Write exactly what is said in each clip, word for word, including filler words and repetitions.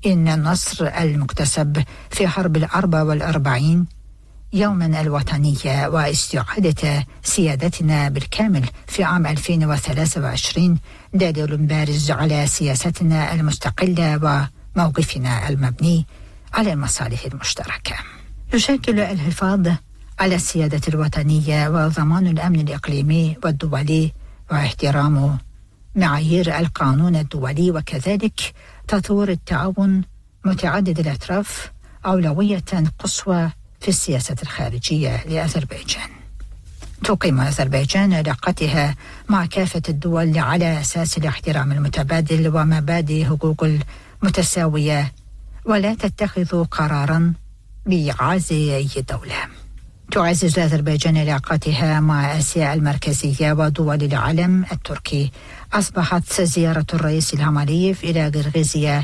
إن النصر المكتسب في حرب الأربع والأربعين يوما الوطنية واستعادة سيادتنا بالكامل في عام ألفين وثلاثة وعشرين دليل بارز على سياستنا المستقلة وموقفنا المبني على المصالح المشتركة. يشكل الحفاظ على السيادة الوطنية وضمان الأمن الإقليمي والدولي واحترام معايير القانون الدولي وكذلك تطوير التعاون متعدد الأطراف أولوية قصوى في السياسة الخارجية لأذربيجان. تقيم أذربيجان علاقتها مع كافة الدول على أساس الاحترام المتبادل ومبادئ حقوق المتساوية ولا تتخذ قراراً بإعازة أي دولة. تعزز أذربيجان علاقاتها مع آسيا المركزية ودول العالم التركي. أصبحت زيارة الرئيس إلهام علييف إلى قرغيزيا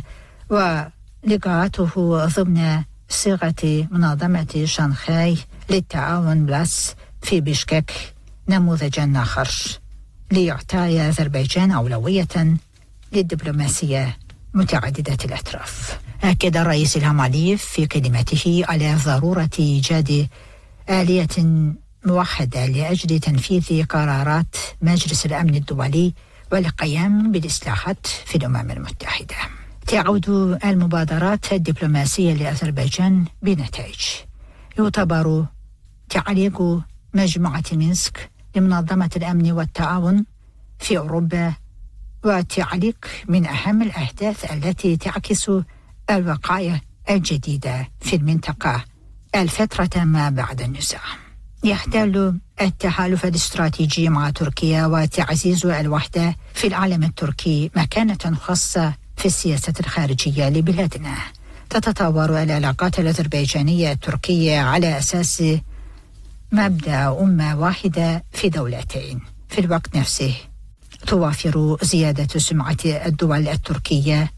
ولقاءاته ضمن صيغة منظمة شانغهاي للتعاون بلس في بشكك نموذجا آخر لإعطاء أذربيجان أولوية للدبلوماسية متعددة الأطراف. أكد الرئيس إلهام علييف في كلمته على ضرورة إيجاد آلية موحدة لأجل تنفيذ قرارات مجلس الأمن الدولي والقيام بالإصلاحات في الأمم المتحدة. تعود المبادرات الدبلوماسية لأذربيجان بنتائج. يعتبر تعليق مجموعة مينسك لمنظمة الأمن والتعاون في أوروبا وتعليق من أهم الأهداف التي تعكس الوقائع الجديدة في المنطقة الفترة ما بعد النزاع. يحتل التحالف الاستراتيجي مع تركيا وتعزيز الوحدة في العالم التركي مكانة خاصة في السياسة الخارجية لبلادنا. تتطور العلاقات الأذربيجانية التركية على أساس مبدأ أمة واحدة في دولتين. في الوقت نفسه توافر زيادة سمعة الدول التركية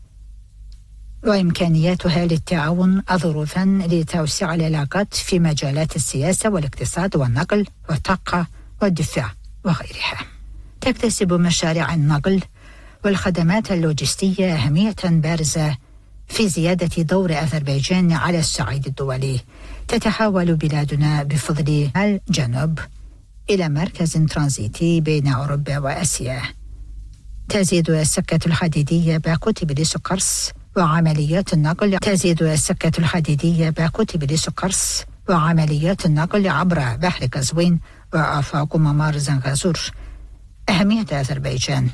وإمكانياتها للتعاون ظروفاً لتوسيع العلاقات في مجالات السياسة والاقتصاد والنقل والطاقة والدفاع وغيرها. تكتسب مشاريع النقل والخدمات اللوجستية أهمية بارزة في زيادة دور أذربيجان على الصعيد الدولي. تتحول بلادنا بفضل الجنوب إلى مركز ترانزيتي بين أوروبا وآسيا. تزيد السكة الحديدية باكو تبليس قرص وعمليات النقل تزيد السكة الحديدية باكو تبليس قرص وعمليات النقل عبر بحر قزوين وآفاق ممر زنغازور. أهمية أذربيجان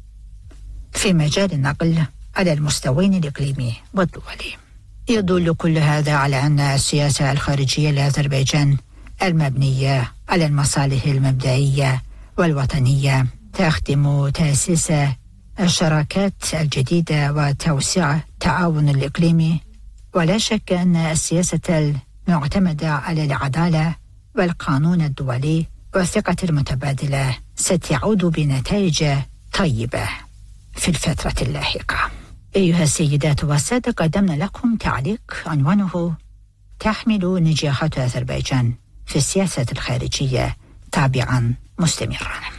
في مجال النقل على المستويين الإقليمي والدولي. يدل كل هذا على أن السياسة الخارجية لأذربيجان المبنية على المصالح المبدئية والوطنية تخدم تأسيس الشراكات الجديدة وتوسيع التعاون الإقليمي. ولا شك أن السياسة المعتمدة على العدالة والقانون الدولي والثقة المتبادلة ستعود بنتائج طيبة في الفترة اللاحقة. أيها السيدات والسادة، قدمنا لكم تعليق عنوانه تحمل نجاحات أذربيجان في السياسة الخارجية تابعا مستمرا.